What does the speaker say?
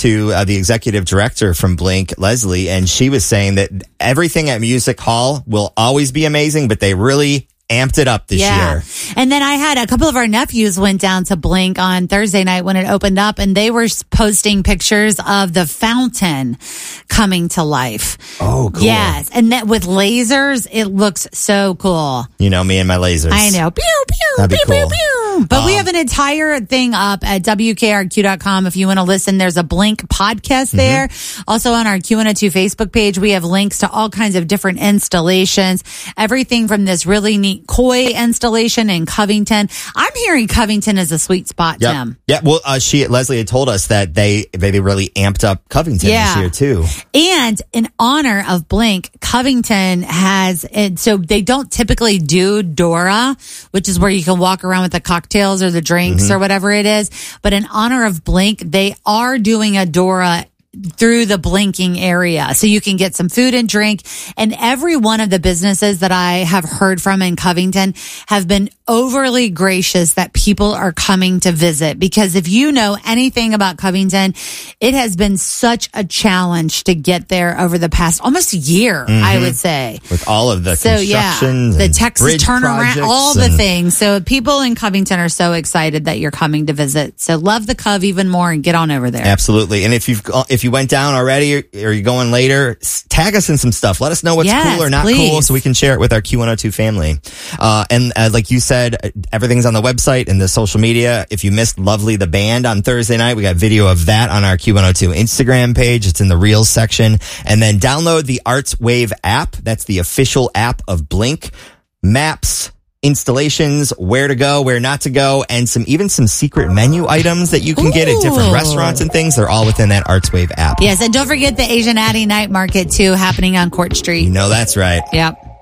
to the executive director from Blink, Leslie, and she was saying that everything at Music Hall will always be amazing, but they really amped it up this year. And then I had a couple of our nephews went down to Blink on Thursday night when it opened up, and they were posting pictures of the fountain coming to life. Oh, cool. Yes. And that with lasers, it looks so cool. You know me and my lasers. I know. Pew, pew, That'd be pew, cool. pew, pew. But we have an entire thing up at WKRQ.com. If you want to listen, there's a Blink podcast there. Also on our Q102 Facebook page, we have links to all kinds of different installations. Everything from this really neat Koi installation in Covington. I'm hearing Covington is a sweet spot, Tim. Yeah, well, Leslie had told us that they really amped up Covington this year too. And in honor of Blink, Covington has, so they don't typically do Dora, which is where you can walk around with the cocktails or the drinks or whatever it is. But in honor of Blink, they are doing a Dora through the blinking area. So you can get some food and drink. And every one of the businesses that I have heard from in Covington have been overly gracious that people are coming to visit. Because if you know anything about Covington, it has been such a challenge to get there over the past almost year, I would say. With all of the construction, the Texas turnaround, all the things. So people in Covington are so excited that you're coming to visit. So love the Cov even more and get on over there. Absolutely. And if you went down already or you're going later, tag us in some stuff. Let us know what's cool or not cool so we can share it with our Q102 family. And like you said, everything's on the website and the social media. If you missed Lovely the Band on Thursday night, we got video of that on our Q102 Instagram page. It's in the Reels section. And then download the ArtsWave app. That's the official app of Blink. Maps, installations, where to go, where not to go, and some secret menu items that you can get at different restaurants and things. They're all within that ArtsWave app. Yes, and don't forget the Asian Addie Night Market too, happening on Court Street. You know that's right. Yep.